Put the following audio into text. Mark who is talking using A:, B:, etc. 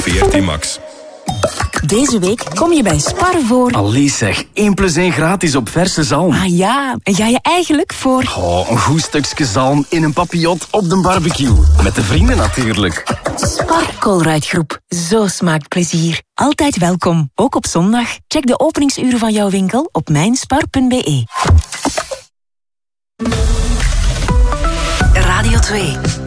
A: VRT Max.
B: Deze week kom je bij Spar voor...
C: Allee zeg, 1 + 1 gratis op verse zalm.
B: Ah ja, en ga je eigenlijk voor...
C: Oh, een goed stukje zalm in een papillot op de barbecue. Met de vrienden natuurlijk.
B: Spar Colruyt-groep. Zo smaakt plezier. Altijd welkom, ook op zondag. Check de openingsuren van jouw winkel op mijnspar.be.
D: Radio 2.